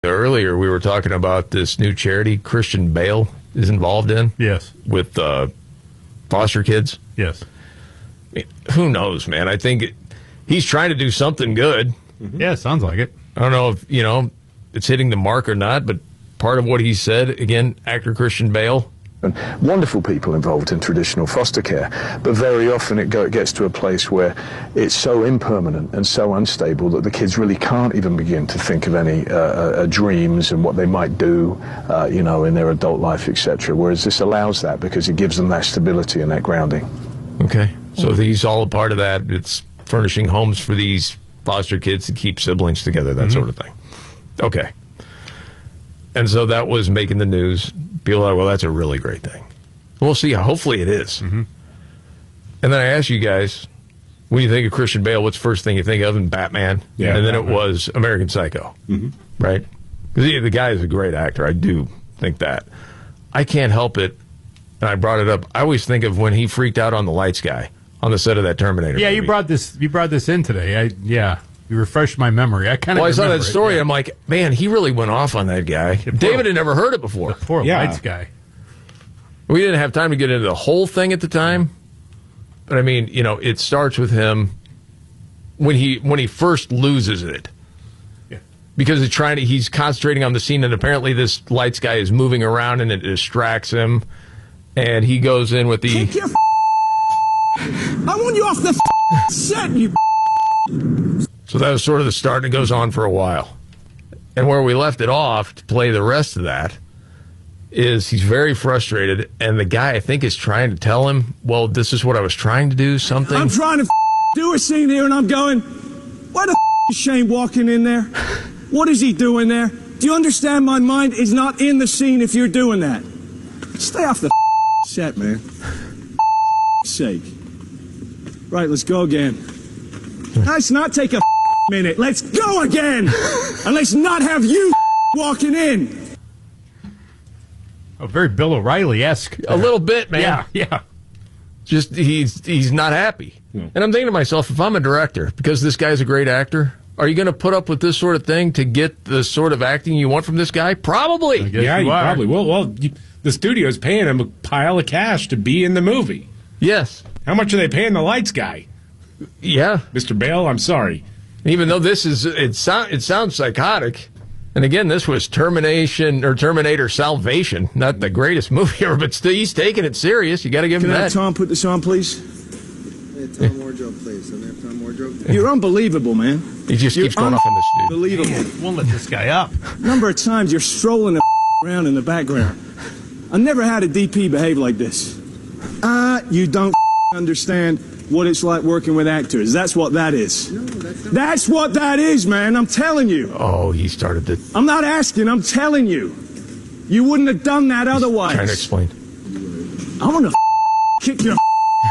Earlier, we were talking about this new charity Christian Bale is involved in. Yes. With foster kids. Yes. Who knows, man? I think he's trying to do something good. Yeah, sounds like it. I don't know if, it's hitting the mark or not, but part of what he said, again, actor Christian Bale. And wonderful people involved in traditional foster care, but very often it gets to a place where it's so impermanent and so unstable that the kids really can't even begin to think of any dreams and what they might do, in their adult life, etc. Whereas this allows that because it gives them that stability and that grounding. Okay, so he's all a part of that. It's furnishing homes for these foster kids to keep siblings together, that sort of thing. Okay. And so that was making the news. People are, well, that's a really great thing. We'll see. Hopefully it is. And then I asked you guys, when you think of Christian Bale, what's the first thing you think of? And Batman. Yeah, and then Batman. it was American Psycho. Right? Because the guy is a great actor. I do think that. I can't help it, and I brought it up. I always think of when he freaked out on the lights guy on the set of that Terminator Yeah, movie. you brought this in today. You refreshed my memory. I saw that story. I'm like, man, he really went off on that guy. David had never heard it before. The poor lights guy. We didn't have time to get into the whole thing at the time. But I mean, it starts with him when he first loses it. Yeah. Because he's concentrating on the scene, and apparently this lights guy is moving around and it distracts him. And he goes in with the Take your I want you off the set, you. So that was sort of the start, and it goes on for a while. And where we left it off to play the rest of that is he's very frustrated, and the guy, I think, is trying to tell him, well, this is what I was trying to do, something. I'm trying to do a scene here, and I'm going, why the is Shane walking in there? What is he doing there? Do you understand my mind is not in the scene if you're doing that? Stay off the set, man. Sake. Right, let's go again. Let's not take a minute. Let's go again. And let's not have you walking in. Oh, very Bill O'Reilly-esque. A little bit, man. Yeah. Just he's not happy. And I'm thinking to myself, if I'm a director, because this guy's a great actor, are you going to put up with this sort of thing to get the sort of acting you want from this guy? Probably. Yeah, you probably will. Well, the studio's paying him a pile of cash to be in the movie. Yes. How much are they paying the lights guy? Yeah. Mr. Bale, I'm sorry. Even though it sounds psychotic. And again, this was Terminator Salvation, not the greatest movie ever, but still, he's taking it serious. You got to give him Can I that. have Tom put this on, please? Hey, Tom Wardrobe, please. Can I have Tom Wardrobe? You're unbelievable, man. He just keeps going off on this dude. Unbelievable. Won't let this guy up. Number of times you're strolling around in the background. I never had a DP behave like this. You don't understand what it's like working with actors. That's what that is. No, that's not. That's what that is, man. I'm telling you. Oh, he started to I'm not asking. I'm telling you. You wouldn't have done that otherwise. trying to explain. I'm gonna kick your.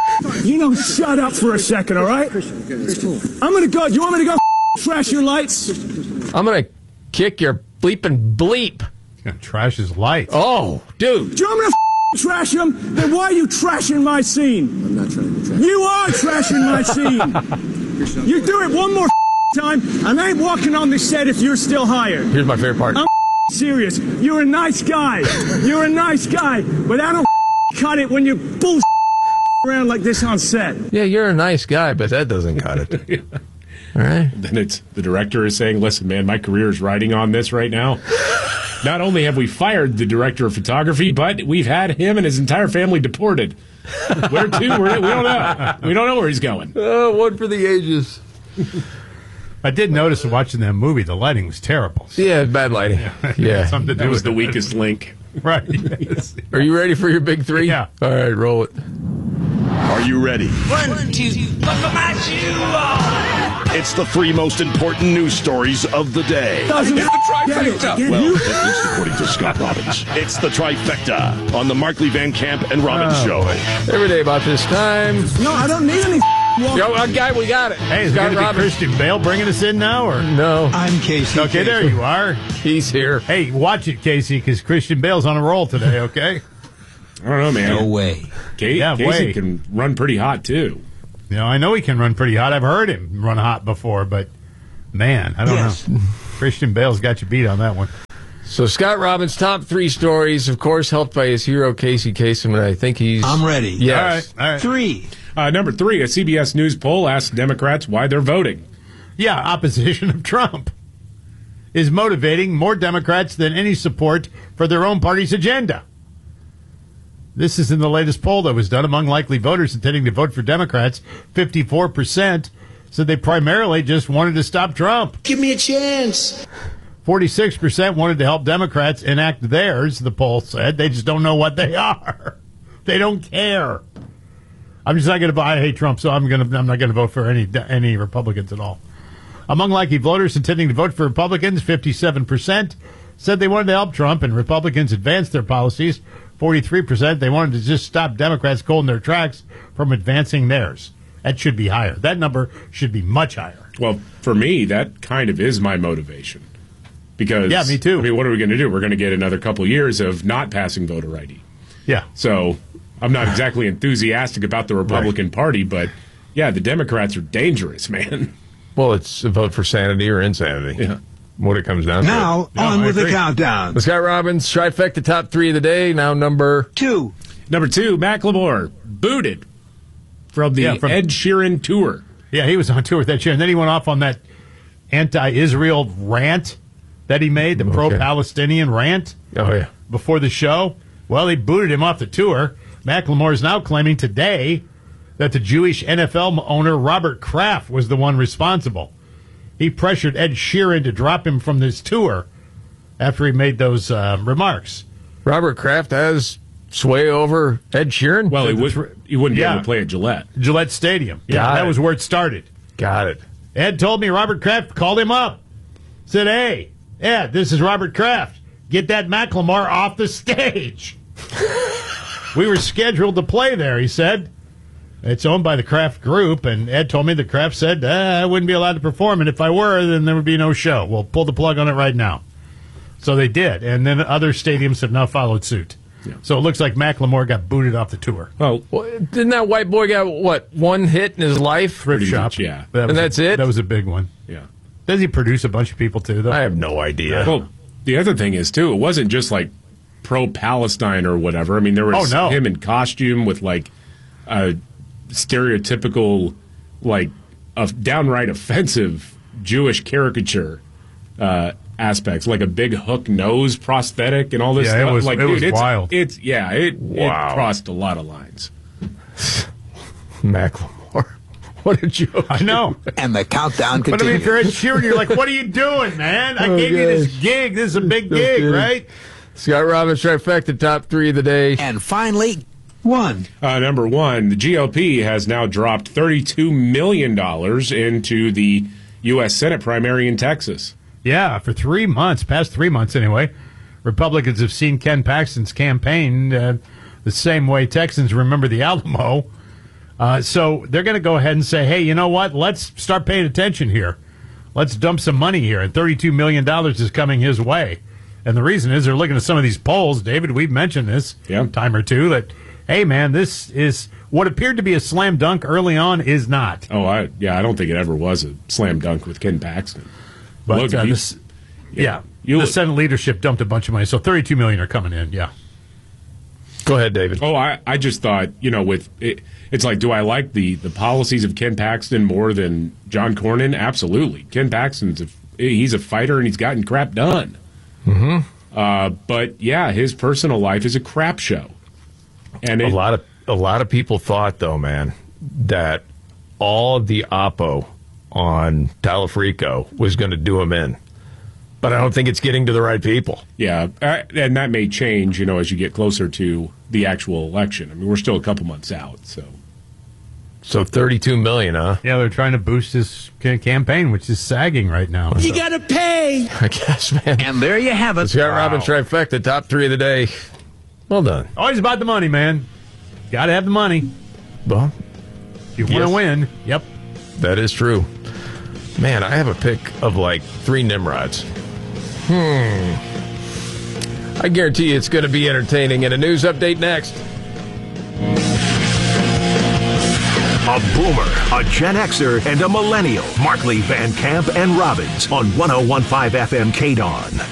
Shut up for a second, all right? I'm gonna go. You want me to go trash your lights? I'm going to kick your bleeping bleep. He's going to trash his lights. Oh, dude. Do you want me to trash them? Then why are you trashing my scene? I'm not trying to trash. You are trashing my scene. You do it one more time, and I ain't walking on this set if you're still hired. Here's my favorite part. I'm serious. You're a nice guy. You're a nice guy, but I don't cut it when you bull around like this on set. Yeah, you're a nice guy, but that doesn't cut it. All right. Then it's the director is saying, listen, man, my career is riding on this right now. Not only have we fired the director of photography, but we've had him and his entire family deported. Where to? We don't know. We don't know where he's going. One for the ages. I did notice watching that movie, the lighting was terrible. Yeah, bad lighting. Yeah. Something to do That was with the it. weakest link. Right. Yes. Are you ready for your big three? Yeah. All right, roll it. Are you ready? 1, 2, buckle my shoe on. It's the three most important news stories of the day. Doesn't It's the trifecta. Well, at least according to Scott Robbins. It's the trifecta on the Markley Van Camp and Robbins Show. Every day about this time. No, I don't need any walk. Yo, guy, we got it. Hey, is it Scott going to be Robbins. Christian Bale bringing us in now? Or No, I'm Casey. Okay, there you are. he's here. Hey, watch it, Casey, because Christian Bale's on a roll today, okay? I don't know, man. No way. Casey way. can run pretty hot, too. I know he can run pretty hot. I've heard him run hot before, but Man, I don't know. Christian Bale's got you beat on that one. So Scott Robbins' top 3 stories, of course, helped by his hero, Casey Kasem, and I think he's... I'm ready. Yes. All right. 3. Number 3, a CBS News poll asked Democrats why they're voting. Yeah, opposition of Trump is motivating more Democrats than any support for their own party's agenda. This is in the latest poll that was done among likely voters intending to vote for Democrats. 54% said they primarily just wanted to stop Trump. Give me a chance. 46% wanted to help Democrats enact theirs, the poll said. They just don't know what they are. They don't care. I'm just not going to vote. I hate Trump, so I'm not going to vote for any Republicans at all. Among likely voters intending to vote for Republicans, 57% said they wanted to help Trump and Republicans advance their policies. 43% they wanted to just stop Democrats cold in their tracks from advancing theirs. That should be higher. That number should be much higher. Well, for me, that kind of is my motivation. Because, yeah, me too. I mean, what are we going to do? We're going to get another couple years of not passing voter ID. Yeah. So I'm not exactly enthusiastic about the Republican Party, but, yeah, the Democrats are dangerous, man. Well, it's a vote for sanity or insanity. Yeah. What it comes down to. Now, on with the countdown. The Scott Robbins trifecta top 3 of the day. Now number 2. Number 2, Macklemore booted from the Ed Sheeran tour. Yeah, he was on tour with Ed Sheeran. And then he went off on that anti-Israel rant that he made, the pro-Palestinian rant. Oh, yeah. Before the show. Well, they booted him off the tour. Macklemore is now claiming today that the Jewish NFL owner Robert Kraft was the one responsible. He pressured Ed Sheeran to drop him from this tour after he made those remarks. Robert Kraft has sway over Ed Sheeran? Well, he wouldn't be able to play at Gillette Stadium. Yeah, that was where it started. Got it. Ed told me Robert Kraft called him up. Said, hey, Ed, this is Robert Kraft. Get that Macklemore off the stage. We were scheduled to play there, he said. It's owned by the Kraft Group, and Ed told me the Kraft said, I wouldn't be allowed to perform, and if I were, then there would be no show. We'll pull the plug on it right now. So they did, and then other stadiums have now followed suit. Yeah. So it looks like Macklemore got booted off the tour. Well, didn't that white boy got, one hit in his life? Thrift shop. Much, yeah. That's it? That was a big one. Yeah. Does he produce a bunch of people, too, though? I have no idea. Well, the other thing is, too, it wasn't just, like, pro-Palestine or whatever. I mean, there was him in costume with, like, a stereotypical, like, downright offensive Jewish caricature aspects, like a big hook nose prosthetic and all this stuff. It was, like, it was wild. It crossed a lot of lines. Macklemore. What a joke. I know. And the countdown continues. But I mean, if you're Ed Sheeran, you're like, what are you doing, man? I gave you this gig. This is a big gig, right? Scott Robbins trifecta top 3 of the day. And finally, 1. Number 1, the GOP has now dropped $32 million into the U.S. Senate primary in Texas. Yeah, for 3 months, past 3 months anyway, Republicans have seen Ken Paxton's campaign the same way Texans remember the Alamo. So they're going to go ahead and say, hey, you know what? Let's start paying attention here. Let's dump some money here. And $32 million is coming his way. And the reason is they're looking at some of these polls. David, we've mentioned this a time or two, that, hey, man, this is what appeared to be a slam dunk early on is not. Oh, I don't think it ever was a slam dunk with Ken Paxton. But the Senate leadership dumped a bunch of money. So $32 million are coming in, yeah. Go ahead, David. Oh, I just thought, with it, it's like, do I like the policies of Ken Paxton more than John Cornyn? Absolutely. Ken Paxton's he's a fighter and he's gotten crap done. Mm-hmm. But yeah, his personal life is a crap show. And a lot of people thought, though, man, that all of the oppo on Talafrico was going to do him in. But I don't think it's getting to the right people. Yeah, and that may change, as you get closer to the actual election. I mean, we're still a couple months out, so. So $32 million, huh? Yeah, they're trying to boost his campaign, which is sagging right now. You got to pay. I guess, man. And there you have it. Scott Robbins trifecta, top 3 of the day. Well done. Always about the money, man. Got to have the money. Well, if you want to win. Yep. That is true. Man, I have a pick of like 3 Nimrods. I guarantee you it's going to be entertaining. And a news update next. a boomer, a Gen Xer, and a millennial. Markley, Van Camp, and Robbins on 101.5 FM KDON.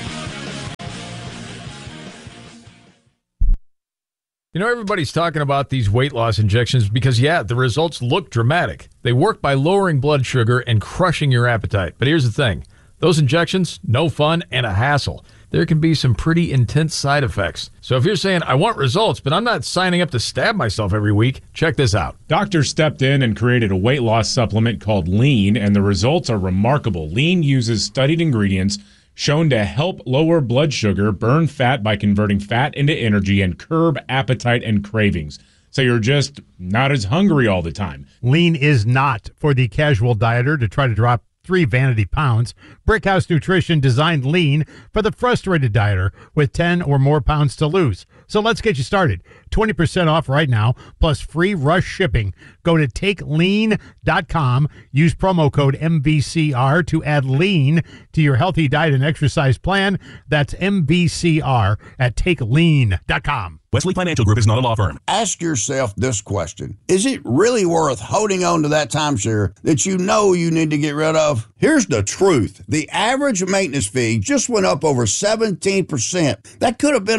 You know, everybody's talking about these weight loss injections because, yeah, the results look dramatic. They work by lowering blood sugar and crushing your appetite. But here's the thing. Those injections, no fun and a hassle. There can be some pretty intense side effects. So if you're saying, I want results, but I'm not signing up to stab myself every week, check this out. Doctors stepped in and created a weight loss supplement called Lean, and the results are remarkable. Lean uses studied ingredients shown to help lower blood sugar, burn fat by converting fat into energy, and curb appetite and cravings. So you're just not as hungry all the time. Lean is not for the casual dieter to try to drop 3 vanity pounds. Brickhouse Nutrition designed Lean for the frustrated dieter with 10 or more pounds to lose. So let's get you started. 20% off right now, plus free rush shipping. Go to takelean.com. Use promo code MVCR to add Lean to your healthy diet and exercise plan. That's MVCR at takelean.com. Wesley Financial Group is not a law firm. Ask yourself this question. Is it really worth holding on to that timeshare that you know you need to get rid of? Here's the truth. The average maintenance fee just went up over 17%. That could have been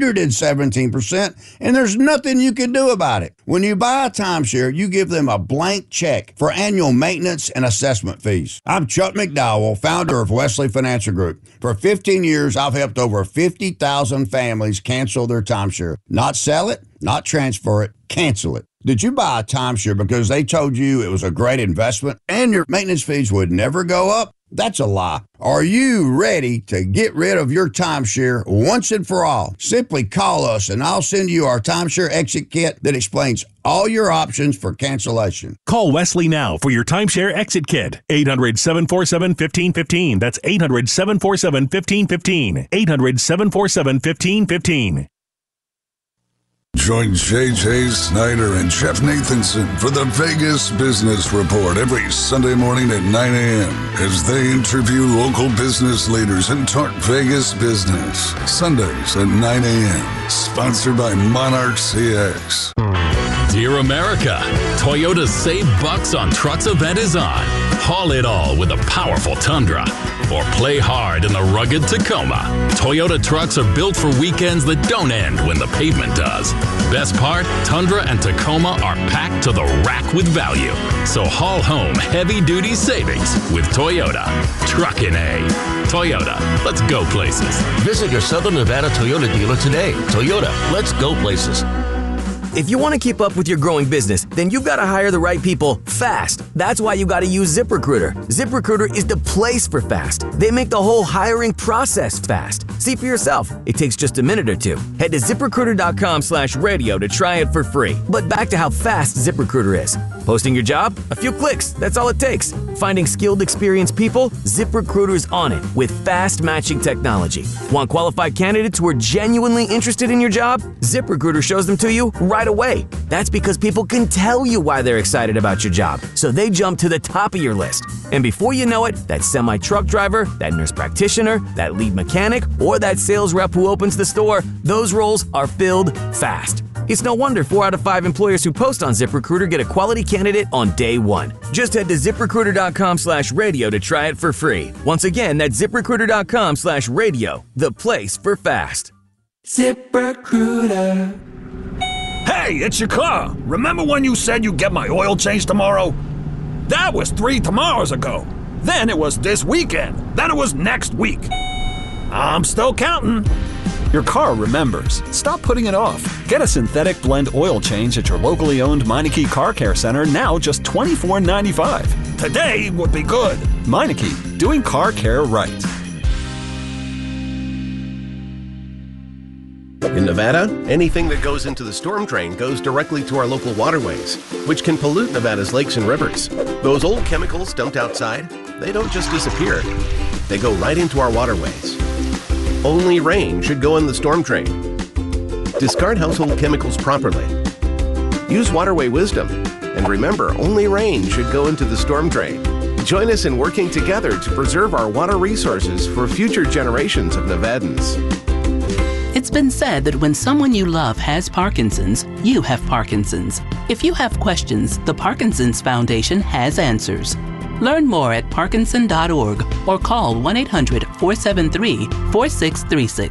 117%, and there's nothing you can do about it. When you buy a timeshare, you give them a blank check for annual maintenance and assessment fees. I'm Chuck McDowell, founder of Wesley Financial Group. For 15 years, I've helped over 50,000 families cancel their timeshare. Not sell it, not transfer it, cancel it. Did you buy a timeshare because they told you it was a great investment and your maintenance fees would never go up? That's a lie. Are you ready to get rid of your timeshare once and for all? Simply call us and I'll send you our timeshare exit kit that explains all your options for cancellation. Call Wesley now for your timeshare exit kit. 800-747-1515. That's 800-747-1515. 800-747-1515. Join J.J. Snyder and Jeff Nathanson for the Vegas Business Report every Sunday morning at 9 a.m. as they interview local business leaders and talk Vegas business. Sundays at 9 a.m. Sponsored by Monarch CX. Dear America, Toyota's Save Bucks on Trucks event is on. Haul it all with a powerful Tundra or play hard in the rugged Tacoma. Toyota trucks are built for weekends that don't end when the pavement does. Best part, Tundra and Tacoma are packed to the rack with value. So haul home heavy-duty savings with Toyota. Truckin' A. Toyota, let's go places. Visit your Southern Nevada Toyota dealer today. Toyota, let's go places. If you want to keep up with your growing business, then you've got to hire the right people fast. That's why you got to use ZipRecruiter. ZipRecruiter is the place for fast. They make the whole hiring process fast. See for yourself. It takes just a minute or two. Head to ZipRecruiter.com/radio to try it for free. But back to how fast ZipRecruiter is. Posting your job? A few clicks. That's all it takes. Finding skilled, experienced people? ZipRecruiter's on it with fast matching technology. Want qualified candidates who are genuinely interested in your job? ZipRecruiter shows them to you right away. That's because people can tell you why they're excited about your job, so they jump to the top of your list. And before you know it, that semi-truck driver, that nurse practitioner, that lead mechanic, or that sales rep who opens the store, those roles are filled fast. It's no wonder 4 out of 5 employers who post on ZipRecruiter get a quality candidate on day one. Just head to ZipRecruiter.com/radio to try it for free. Once again, that's ZipRecruiter.com/radio, the place for fast. ZipRecruiter. Hey, it's your car. Remember when you said you'd get my oil changed tomorrow? That was 3 tomorrows ago. Then it was this weekend. Then it was next week. I'm still counting. Your car remembers. Stop putting it off. Get a synthetic blend oil change at your locally owned Meineke Car Care Center, now just $24.95. Today would be good. Meineke, doing car care right. In Nevada, anything that goes into the storm drain goes directly to our local waterways, which can pollute Nevada's lakes and rivers. Those old chemicals dumped outside, they don't just disappear. They go right into our waterways. Only rain should go in the storm drain. Discard household chemicals properly. Use waterway wisdom. And remember, only rain should go into the storm drain. Join us in working together to preserve our water resources for future generations of Nevadans. It's been said that when someone you love has Parkinson's, you have Parkinson's. If you have questions, the Parkinson's Foundation has answers. Learn more at parkinson.org or call 1-800-473-4636.